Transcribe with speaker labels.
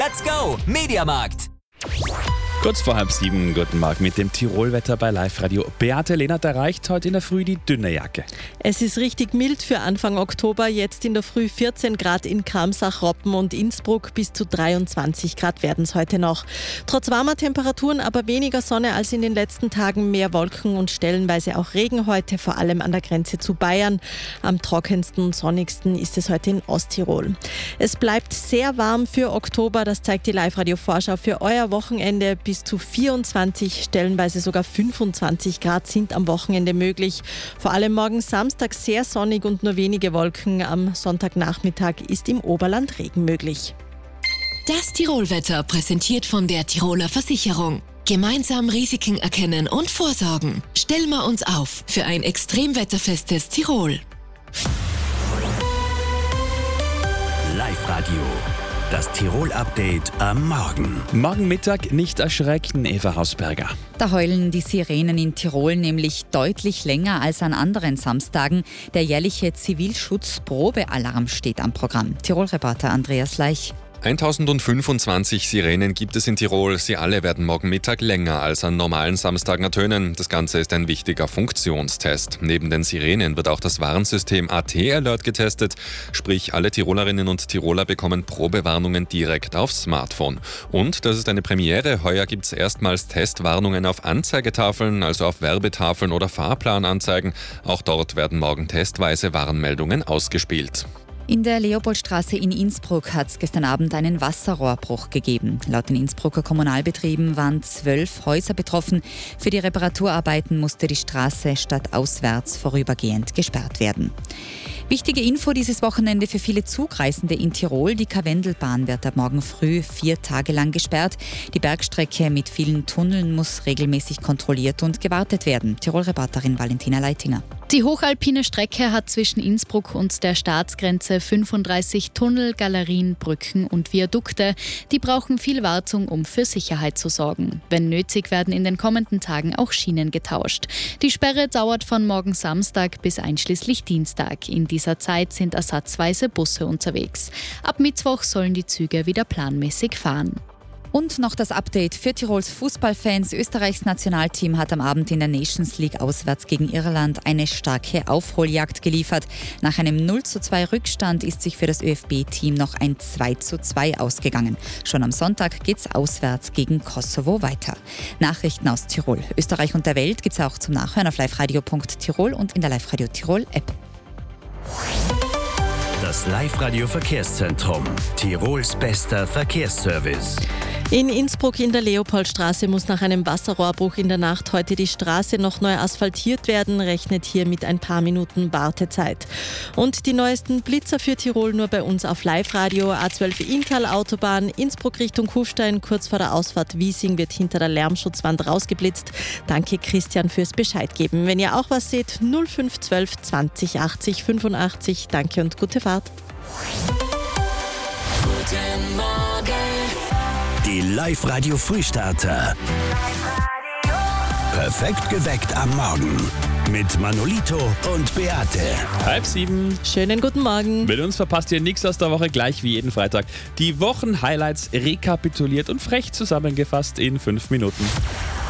Speaker 1: Let's go, Mediamarkt!
Speaker 2: Kurz vor 6:30, guten Morgen mit dem Tirolwetter bei Live-Radio. Beate Lehnert erreicht heute in der Früh die dünne Jacke.
Speaker 3: Es ist richtig mild für Anfang Oktober. Jetzt in der Früh 14 Grad in Kramsach, Roppen und Innsbruck. Bis zu 23 Grad werden es heute noch. Trotz warmer Temperaturen aber weniger Sonne als in den letzten Tagen. Mehr Wolken und stellenweise auch Regen heute, vor allem an der Grenze zu Bayern. Am trockensten und sonnigsten ist es heute in Osttirol. Es bleibt sehr warm für Oktober. Das zeigt die Live-Radio-Vorschau für euer Wochenende. Bis zu 24, stellenweise sogar 25 Grad sind am Wochenende möglich. Vor allem morgen Samstag sehr sonnig und nur wenige Wolken. Am Sonntagnachmittag ist im Oberland Regen möglich.
Speaker 4: Das Tirolwetter präsentiert von der Tiroler Versicherung. Gemeinsam Risiken erkennen und vorsorgen. Stellen wir uns auf für ein extremwetterfestes Tirol.
Speaker 1: Live-Radio. Das Tirol-Update am Morgen.
Speaker 2: Morgen Mittag nicht erschrecken, Eva Hausberger.
Speaker 5: Da heulen die Sirenen in Tirol nämlich deutlich länger als an anderen Samstagen. Der jährliche Zivilschutz-Probealarm steht am Programm. Tirol-Reporter Andreas Leich.
Speaker 6: 1025 Sirenen gibt es in Tirol. Sie alle werden morgen Mittag länger als an normalen Samstagen ertönen. Das Ganze ist ein wichtiger Funktionstest. Neben den Sirenen wird auch das Warnsystem AT Alert getestet. Sprich, alle Tirolerinnen und Tiroler bekommen Probewarnungen direkt aufs Smartphone. Und, das ist eine Premiere, heuer gibt es erstmals Testwarnungen auf Anzeigetafeln, also auf Werbetafeln oder Fahrplananzeigen. Auch dort werden morgen testweise Warnmeldungen ausgespielt.
Speaker 5: In der Leopoldstraße in Innsbruck hat es gestern Abend einen Wasserrohrbruch gegeben. Laut den Innsbrucker Kommunalbetrieben waren 12 Häuser betroffen. Für die Reparaturarbeiten musste die Straße stadtauswärts vorübergehend gesperrt werden. Wichtige Info dieses Wochenende für viele Zugreisende in Tirol. Die Karwendelbahn wird ab morgen früh 4 Tage lang gesperrt. Die Bergstrecke mit vielen Tunneln muss regelmäßig kontrolliert und gewartet werden. Tirol-Reporterin Valentina Leitinger.
Speaker 7: Die hochalpine Strecke hat zwischen Innsbruck und der Staatsgrenze 35 Tunnel, Galerien, Brücken und Viadukte. Die brauchen viel Wartung, um für Sicherheit zu sorgen. Wenn nötig, werden in den kommenden Tagen auch Schienen getauscht. Die Sperre dauert von morgen Samstag bis einschließlich Dienstag. In dieser Zeit sind ersatzweise Busse unterwegs. Ab Mittwoch sollen die Züge wieder planmäßig fahren.
Speaker 5: Und noch das Update für Tirols Fußballfans. Österreichs Nationalteam hat am Abend in der Nations League auswärts gegen Irland eine starke Aufholjagd geliefert. Nach einem 0:2 Rückstand ist sich für das ÖFB-Team noch ein 2:2 ausgegangen. Schon am Sonntag geht's auswärts gegen Kosovo weiter. Nachrichten aus Tirol, Österreich und der Welt gibt's auch zum Nachhören auf liveradio.tirol und in der Live-Radio Tirol App.
Speaker 1: Das Live-Radio Verkehrszentrum. Tirols bester Verkehrsservice.
Speaker 3: In Innsbruck in der Leopoldstraße muss nach einem Wasserrohrbruch in der Nacht heute die Straße noch neu asphaltiert werden. Rechnet hier mit ein paar Minuten Wartezeit. Und die neuesten Blitzer für Tirol nur bei uns auf Live-Radio. A12 Inntal Autobahn, Innsbruck Richtung Kufstein, kurz vor der Ausfahrt Wiesing wird hinter der Lärmschutzwand rausgeblitzt. Danke Christian fürs Bescheid geben. Wenn ihr auch was seht, 0512 20 80 85. Danke und gute Fahrt.
Speaker 4: Guten Morgen.
Speaker 1: Die Live-Radio Frühstarter. Perfekt geweckt am Morgen. Mit Manolito und Beate.
Speaker 2: 6:30.
Speaker 3: Schönen guten Morgen.
Speaker 2: Mit uns verpasst ihr nichts aus der Woche, gleich wie jeden Freitag. Die Wochenhighlights rekapituliert und frech zusammengefasst in 5 Minuten.